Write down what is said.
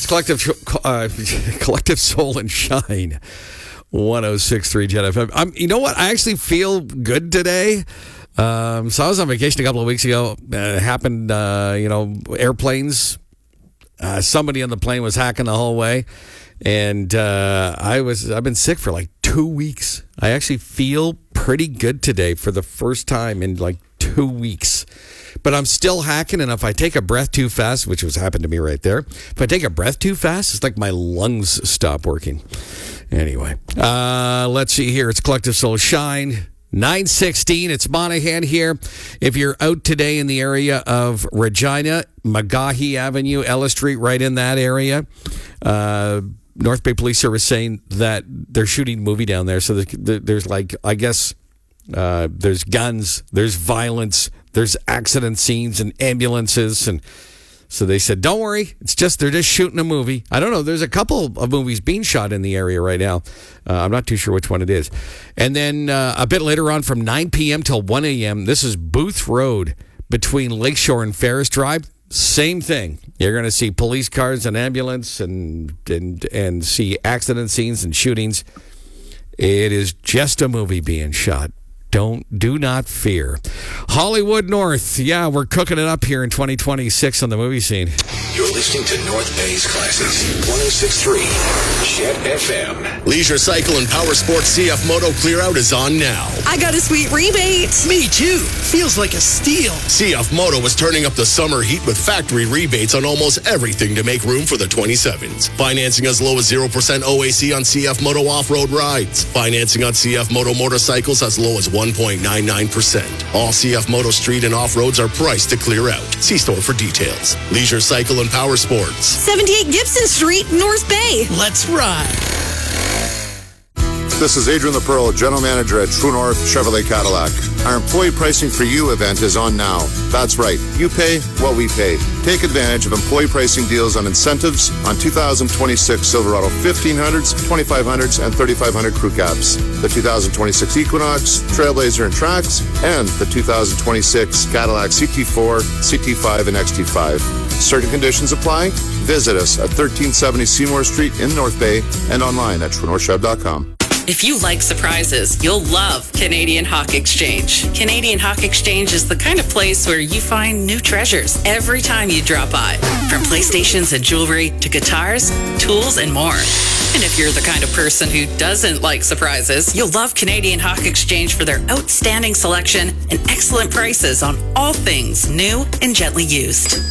Collective Soul and Shine. 106.3 Jet FM. You know what? I actually feel good today. So I was on vacation a couple of weeks ago. It happened, airplanes. Somebody on the plane was hacking the whole way. And I've been sick for like 2 weeks. I actually feel pretty good today for the first time in like 2 weeks. But I'm still hacking, and if I take a breath too fast, which was happened to me right there, if I take a breath too fast, it's like my lungs stop working. Anyway, let's see here. It's Collective Soul Shine. 9:16. It's Monahan here. If you're out today in the area of Regina, McGahee Avenue, Ellis Street, right in that area, North Bay Police Service saying that they're shooting a movie down there. So there's like, I guess, there's guns, there's violence, there's accident scenes and ambulances. And so they said, don't worry, they're just shooting a movie. I don't know. There's a couple of movies being shot in the area right now. I'm not too sure which one it is. And then a bit later on from 9 p.m. till 1 a.m., this is Booth Road between Lakeshore and Ferris Drive. Same thing. You're going to see police cars and ambulance and see accident scenes and shootings. It is just a movie being shot. Do not fear. Hollywood North. Yeah, we're cooking it up here in 2026 on the movie scene. You're listening to North Bay's Classics, 106.3 Jet FM. Leisure Cycle and Power Sports CF Moto Clear Out is on now. I got a sweet rebate. Me too. Feels like a steal. CF Moto is turning up the summer heat with factory rebates on almost everything to make room for the 27s. Financing as low as 0% OAC on CF Moto off-road rides. Financing on CF Moto motorcycles as low as 1.99%. All CF Moto street and off-roads are priced to clear out. See store for details. Leisure Cycle and Power Sports. 78 Gibson Street, North Bay. Let's ride. This is Adrian the Pearl, General Manager at True North Chevrolet Cadillac. Our Employee Pricing for You event is on now. That's right. You pay what we pay. Take advantage of employee pricing deals on incentives on 2026 Silverado 1500s, 2500s, and 3500 crew cabs. The 2026 Equinox, Trailblazer, and Trax, and the 2026 Cadillac CT4, CT5, and XT5. Certain conditions apply. Visit us at 1370 Seymour Street in North Bay and online at TrueNorthChev.com. If you like surprises, you'll love Canadian Hawk Exchange. Canadian Hawk Exchange is the kind of place where you find new treasures every time you drop by. From PlayStations and jewelry to guitars, tools, and more. And if you're the kind of person who doesn't like surprises, you'll love Canadian Hawk Exchange for their outstanding selection and excellent prices on all things new and gently used.